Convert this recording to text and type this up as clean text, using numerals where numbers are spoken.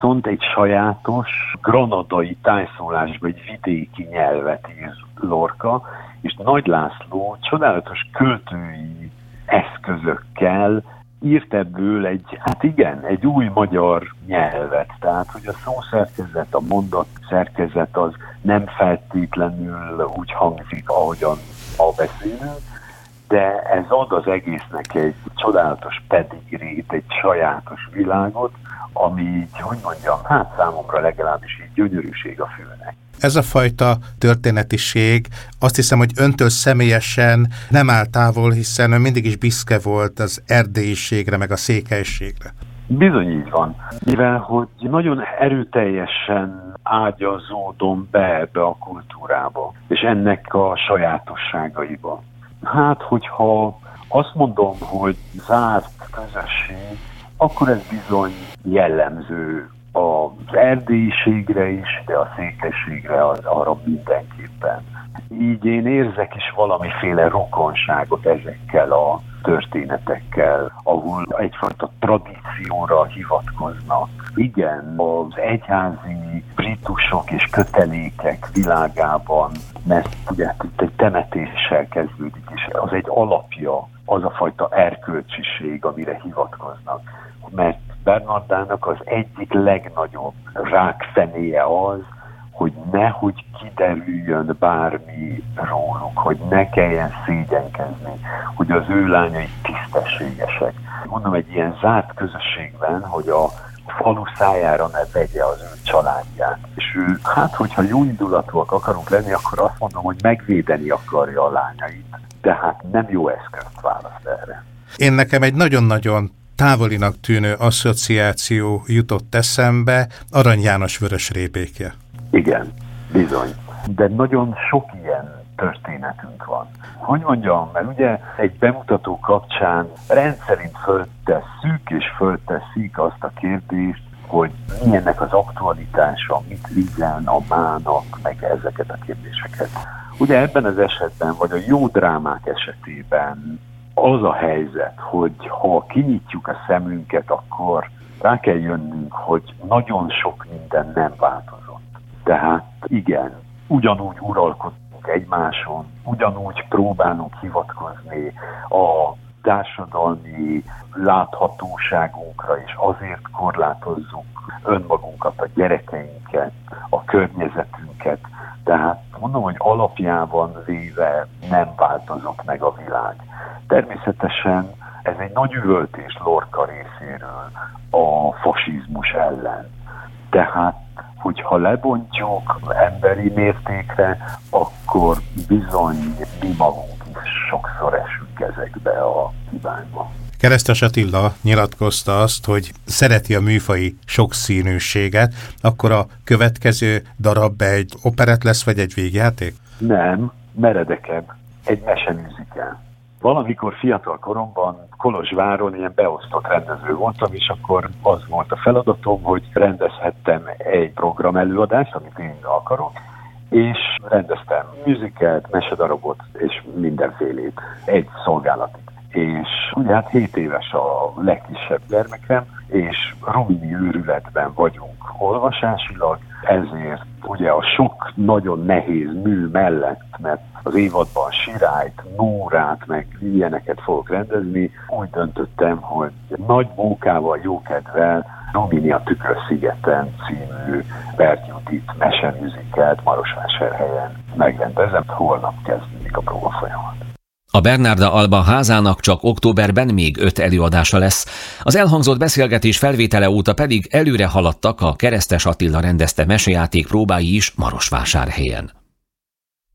viszont egy sajátos, granadai tájszólásba egy vidéki nyelvet ír Lorca, és Nagy László csodálatos költői eszközökkel írt ebből egy új magyar nyelvet. Tehát, hogy a szószerkezet, a mondat szerkezet az nem feltétlenül úgy hangzik, ahogyan ma beszélünk, de ez ad az egésznek egy csodálatos pedigrét, egy sajátos világot, ami, számomra legalábbis így gyönyörűség a fülnek. Ez a fajta történetiség, azt hiszem, hogy öntől személyesen nem áll távol, hiszen ön mindig is büszke volt az erdélyiségre, meg a székelységre. Bizony így van. Mivel, hogy nagyon erőteljesen ágyazódom be ebbe a kultúrába, és ennek a sajátosságaiba. Hát, hogyha azt mondom, hogy zárt közösség, akkor ez bizony jellemző az erdélyiségre is, de a székelységre arra mindenképpen. Így én érzek is valamiféle rokonságot ezekkel a történetekkel, ahol egyfajta tradícióra hivatkoznak. Igen, az egyházi ritusok és kötelékek világában, mert ugye itt egy temetéssel kezdődik, és az egy alapja, az a fajta erkölcsiség, amire hivatkoznak. Mert Bernardának az egyik legnagyobb rákfenéje az, hogy nehogy kiderüljön bármi róluk, hogy ne kelljen szégyenkezni, hogy az ő lányai tisztességesek. Mondom, egy ilyen zárt közösségben, hogy a falu szájára ne vegye az ő családját. És ő, hogyha jó indulatúak akarunk lenni, akkor azt mondom, hogy megvédeni akarja a lányait, de hát nem jó eszközt választ erre. Én nekem egy nagyon-nagyon távolinak tűnő asszociáció jutott eszembe, Arany János vörösrépékje. Igen, bizony. De nagyon sok ilyen történetünk van. Hogy mondjam, mert ugye egy bemutató kapcsán rendszerint föltesszük és fölteszik azt a kérdést, hogy milyennek az aktualitása, mit vigyen a mának, meg ezeket a kérdéseket. Ugye ebben az esetben, vagy a jó drámák esetében az a helyzet, hogy ha kinyitjuk a szemünket, akkor rá kell jönnünk, hogy nagyon sok minden nem változott. Tehát igen, ugyanúgy uralkodunk egymáson, ugyanúgy próbálunk hivatkozni a társadalmi láthatóságunkra, és azért korlátozzuk önmagunkat, a gyerekeinket, a környezetünket. Tehát mondom, hogy alapjában véve nem változott meg a világ. Természetesen ez egy nagy üvöltés Lorca részéről a fasizmus ellen. Tehát, hogyha lebontjuk emberi mértékre, akkor bizony mi magunk is sokszor esünk ezekbe a hibákba. Keresztes Attila nyilatkozta azt, hogy szereti a műfaji sokszínűséget, akkor a következő darab egy operett lesz, vagy egy végjáték? Nem, meredekebb, egy meseműzikál. Valamikor fiatal koromban Kolozsváron ilyen beosztott rendező voltam, és akkor az volt a feladatom, hogy rendezhettem egy programelőadást, amit én akarok, és rendeztem musicalt, mesedarabot és mindenfélét egy szolgálatig. És ugye 7 éves a legkisebb gyermekem, és Rumini őrületben vagyunk olvasásilag, ezért ugye a sok nagyon nehéz mű mellett, mert az évadban Sirályt, Nórát, meg ilyeneket fogok rendezni, úgy döntöttem, hogy nagy mókával, jókedvel Rumini a Tükrösszigeten című Bert Judit meseműzikelt Marosvásárhelyen megrendezem, holnap kezdődik a próbafolyamat. A Bernarda Alba házának csak októberben még 5 előadása lesz. Az elhangzott beszélgetés felvétele óta pedig előre haladtak a Keresztes Attila rendezte mesejáték próbái is Marosvásárhelyen.